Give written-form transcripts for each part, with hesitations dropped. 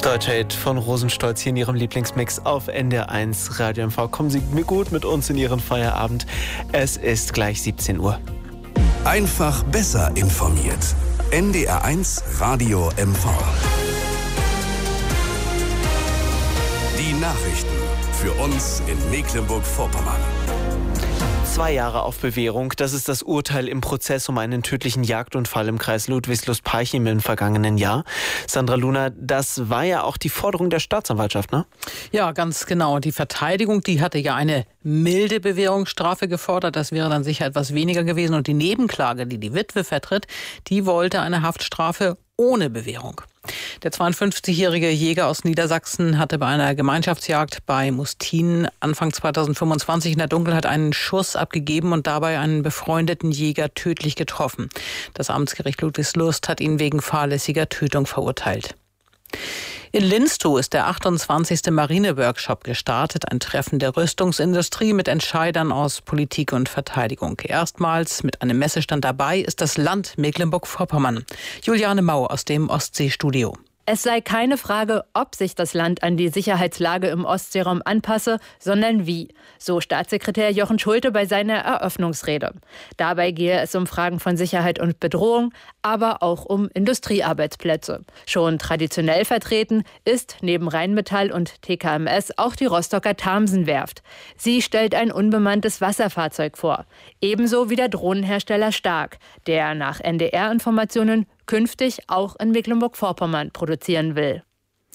Deutscher Hit von Rosenstolz hier in Ihrem Lieblingsmix auf NDR1 Radio MV. Kommen Sie gut mit uns in Ihren Feierabend. Es ist gleich 17 Uhr. Einfach besser informiert. NDR1 Radio MV. Die Nachrichten für uns in Mecklenburg-Vorpommern. 2 Jahre auf Bewährung, das ist das Urteil im Prozess um einen tödlichen Jagdunfall im Kreis Ludwigslust-Parchim im vergangenen Jahr. Sandra Luna, das war ja auch die Forderung der Staatsanwaltschaft, ne? Ja, ganz genau. Die Verteidigung, die hatte ja eine milde Bewährungsstrafe gefordert. Das wäre dann sicher etwas weniger gewesen. Und die Nebenklage, die die Witwe vertritt, die wollte eine Haftstrafe ohne Bewährung. Der 52-jährige Jäger aus Niedersachsen hatte bei einer Gemeinschaftsjagd bei Mustin Anfang 2025 in der Dunkelheit einen Schuss abgegeben und dabei einen befreundeten Jäger tödlich getroffen. Das Amtsgericht Ludwigslust hat ihn wegen fahrlässiger Tötung verurteilt. In Linstow ist der 28. Marine-Workshop gestartet, ein Treffen der Rüstungsindustrie mit Entscheidern aus Politik und Verteidigung. Erstmals mit einem Messestand dabei ist das Land Mecklenburg-Vorpommern. Juliane Mau aus dem Ostseestudio. Es sei keine Frage, ob sich das Land an die Sicherheitslage im Ostseeraum anpasse, sondern wie, so Staatssekretär Jochen Schulte bei seiner Eröffnungsrede. Dabei gehe es um Fragen von Sicherheit und Bedrohung, aber auch um Industriearbeitsplätze. Schon traditionell vertreten ist neben Rheinmetall und TKMS auch die Rostocker Thamsen-Werft. Sie stellt ein unbemanntes Wasserfahrzeug vor, ebenso wie der Drohnenhersteller Stark, der nach NDR-Informationen künftig auch in Mecklenburg-Vorpommern produzieren will.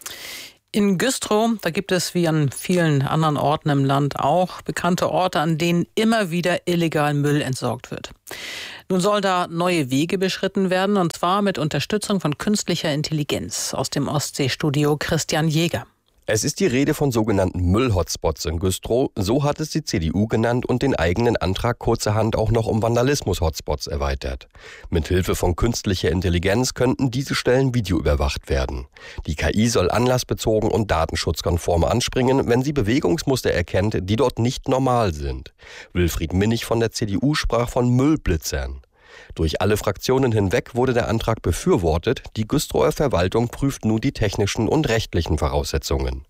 In Güstrow, da gibt es wie an vielen anderen Orten im Land auch bekannte Orte, an denen immer wieder illegal Müll entsorgt wird. Nun soll da neue Wege beschritten werden, und zwar mit Unterstützung von künstlicher Intelligenz. Aus dem Ostseestudio Christian Jäger. Es ist die Rede von sogenannten Müll-Hotspots in Güstrow. So hat es die CDU genannt und den eigenen Antrag kurzerhand auch noch um Vandalismus-Hotspots erweitert. Mithilfe von künstlicher Intelligenz könnten diese Stellen videoüberwacht werden. Die KI soll anlassbezogen und datenschutzkonform anspringen, wenn sie Bewegungsmuster erkennt, die dort nicht normal sind. Wilfried Minnig von der CDU sprach von Müllblitzern. Durch alle Fraktionen hinweg wurde der Antrag befürwortet. Die Güstrower Verwaltung prüft nun die technischen und rechtlichen Voraussetzungen.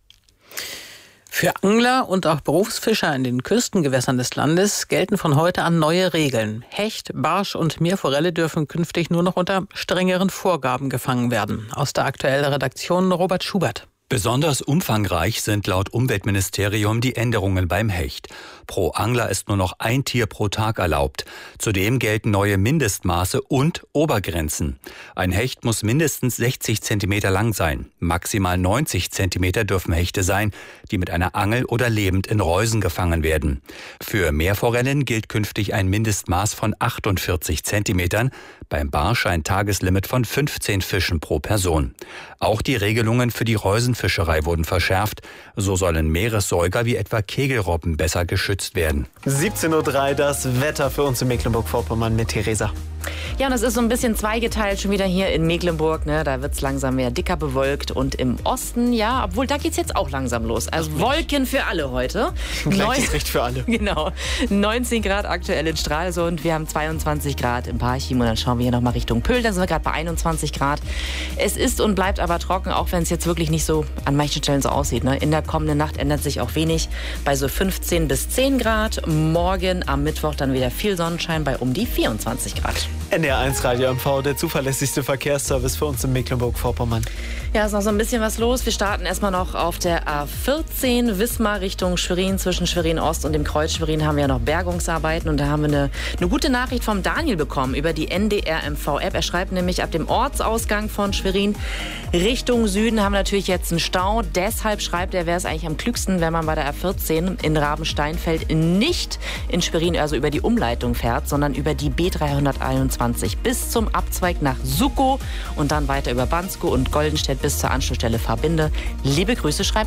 Für Angler und auch Berufsfischer in den Küstengewässern des Landes gelten von heute an neue Regeln. Hecht, Barsch und Meerforelle dürfen künftig nur noch unter strengeren Vorgaben gefangen werden. Aus der aktuellen Redaktion Robert Schubert. Besonders umfangreich sind laut Umweltministerium die Änderungen beim Hecht. Pro Angler ist nur noch ein Tier pro Tag erlaubt. Zudem gelten neue Mindestmaße und Obergrenzen. Ein Hecht muss mindestens 60 cm lang sein. Maximal 90 cm dürfen Hechte sein, die mit einer Angel oder lebend in Reusen gefangen werden. Für Meerforellen gilt künftig ein Mindestmaß von 48 cm. Beim Barsch ein Tageslimit von 15 Fischen pro Person. Auch die Regelungen für die Reusenfischerei wurden verschärft. So sollen Meeressäuger wie etwa Kegelrobben besser geschützt werden. 17:03 Uhr, das Wetter für uns in Mecklenburg-Vorpommern mit Theresa. Ja, und es ist so ein bisschen zweigeteilt schon wieder hier in Mecklenburg. Ne? Da wird es langsam mehr dicker bewölkt. Und im Osten, ja, obwohl da geht es jetzt auch langsam los. Also Wolken für alle heute. Gleiches Recht für alle. Genau. 19 Grad aktuell in Stralsund. Wir haben 22 Grad in Parchim. Und dann schauen wir hier nochmal Richtung Pöhl. Da sind wir gerade bei 21 Grad. Es ist und bleibt aber trocken, auch wenn es jetzt wirklich nicht so an manchen Stellen so aussieht. Ne? In der kommenden Nacht ändert sich auch wenig. Bei so 15 bis 10 Grad. Morgen am Mittwoch dann wieder viel Sonnenschein bei um die 24 Grad. NDR1 Radio MV, der zuverlässigste Verkehrsservice für uns in Mecklenburg-Vorpommern. Ja, ist noch so ein bisschen was los. Wir starten erstmal noch auf der A14 Wismar Richtung Schwerin. Zwischen Schwerin Ost und dem Kreuz Schwerin haben wir ja noch Bergungsarbeiten. Und da haben wir eine gute Nachricht vom Daniel bekommen über die NDR MV-App. Er schreibt nämlich, ab dem Ortsausgang von Schwerin Richtung Süden haben wir natürlich jetzt einen Stau. Deshalb schreibt er, wäre es eigentlich am klügsten, wenn man bei der A14 in Rabensteinfeld nicht in Schwerin, also über die Umleitung fährt, sondern über die B321 bis zum Abzweig nach Suckow und dann weiter über Bansko und Goldenstedt bis zur Anschlussstelle Fahrbinde. Liebe Grüße, schreibt er.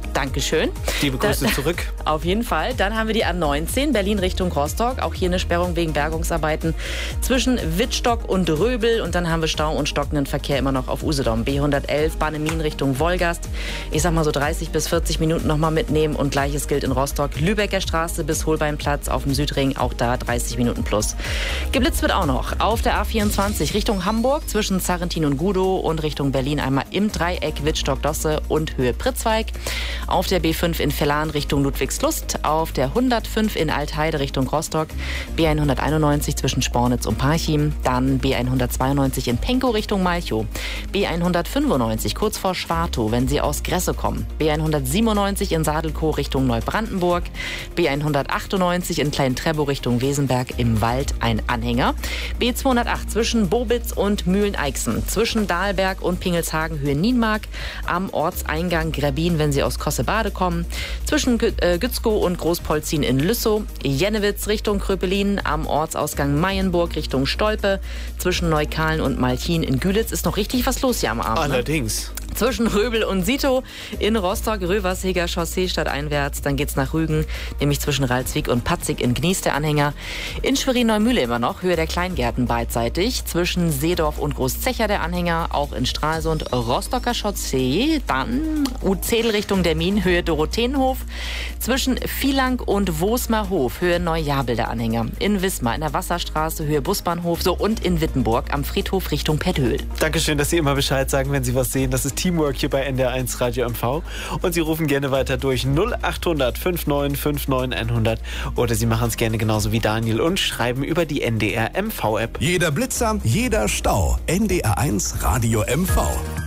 Dankeschön. Liebe Grüße zurück. Auf jeden Fall. Dann haben wir die A19, Berlin Richtung Rostock. Auch hier eine Sperrung wegen Bergungsarbeiten zwischen Wittstock und Röbel. Und dann haben wir Stau und stockenden Verkehr immer noch auf Usedom. B111, Bahnemin Richtung Wolgast. Ich sag mal so 30 bis 40 Minuten nochmal mitnehmen. Und Gleiches gilt in Rostock. Lübecker Straße bis Holbeinplatz auf dem Südring. Auch da 30 Minuten plus. Geblitzt wird auch noch auf der A24 Richtung Hamburg zwischen Zarrentin und Gudow und Richtung Berlin einmal im Dreieck Wittstock-Dosse und Höhe Pritzweig. Auf der B5 in Vellan Richtung Ludwigslust, auf der 105 in Altheide Richtung Rostock, B191 zwischen Spornitz und Parchim, dann B192 in Penkow Richtung Malchow, B195 kurz vor Schwartow, wenn Sie aus Gresse kommen, B197 in Sadelkow Richtung Neubrandenburg, B198 in Klein-Trebow Richtung Wesenberg im Wald ein Anhänger, B208 zwischen Bobitz und Mühlen-Eichsen, zwischen Dahlberg und Pingelshagen Höhe Nienmark, am Ortseingang Gräbin, wenn Sie aus Kossebade kommen, zwischen Gützkow und Großpolzin in Lüssow, Jennewitz Richtung Kröpelin, am Ortsausgang Mayenburg Richtung Stolpe, zwischen Neukalen und Malchin in Gülitz ist noch richtig was los hier am Abend. Allerdings. Zwischen Röbel und Sito in Rostock, Röversheger Chaussee stadteinwärts. Dann geht's nach Rügen, nämlich zwischen Ralswiek und Patzig in Gnies der Anhänger. In Schwerin-Neumühle immer noch, Höhe der Kleingärten beidseitig. Zwischen Seedorf und Großzecher der Anhänger, auch in Stralsund, Rostocker Chaussee. Dann Uzedel Richtung Dermin, Höhe Dorotheenhof. Zwischen Vielang und Wosmerhof, Höhe Neujabel der Anhänger. In Wismar, in der Wasserstraße, Höhe Busbahnhof. So, und in Wittenburg am Friedhof Richtung Petthöhl. Dankeschön, dass Sie immer Bescheid sagen, wenn Sie was sehen. Das ist Teamwork hier bei NDR1 Radio MV. Und Sie rufen gerne weiter durch 0800 59 100 oder Sie machen es gerne genauso wie Daniel und schreiben über die NDR MV-App. Jeder Blitzer, jeder Stau. NDR1 Radio MV.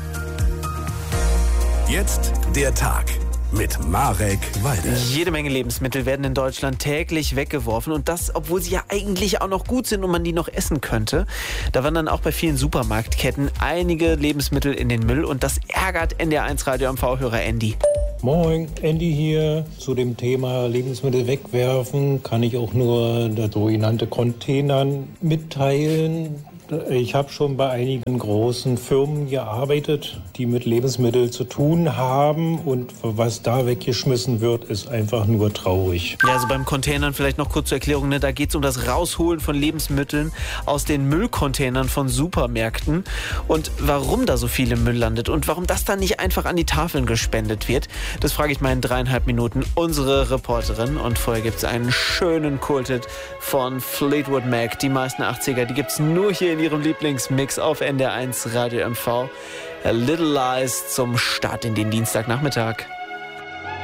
Jetzt der Tag mit Marek Walde. Jede Menge Lebensmittel werden in Deutschland täglich weggeworfen und das, obwohl sie ja eigentlich auch noch gut sind und man die noch essen könnte. Da wandern auch bei vielen Supermarktketten einige Lebensmittel in den Müll und das ärgert NDR1 Radio MV-Hörer Andy. Moin, Andy hier. Zu dem Thema Lebensmittel wegwerfen kann ich auch nur das sogenannte Containern mitteilen. Ich habe schon bei einigen großen Firmen gearbeitet, die mit Lebensmitteln zu tun haben und was da weggeschmissen wird, ist einfach nur traurig. Ja, also beim Containern vielleicht noch kurz zur Erklärung, ne? Da geht es um das Rausholen von Lebensmitteln aus den Müllcontainern von Supermärkten und warum da so viel im Müll landet und warum das dann nicht einfach an die Tafeln gespendet wird, das frage ich mal in 3,5 Minuten unsere Reporterin und vorher gibt es einen schönen Kulthit von Fleetwood Mac, die meisten 80er, die gibt es nur hier in ihrem Lieblingsmix auf NDR1 Radio MV. A Little Lies zum Start in den Dienstagnachmittag.